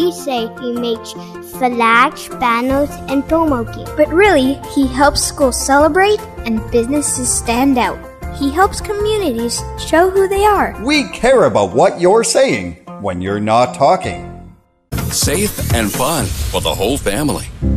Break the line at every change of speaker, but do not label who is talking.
We say he makes flags, banners, and promo kits.
But really, he helps schools celebrate and businesses stand out. He helps communities show who they are.
We care about what you're saying when you're not talking.
Safe and fun for the whole family.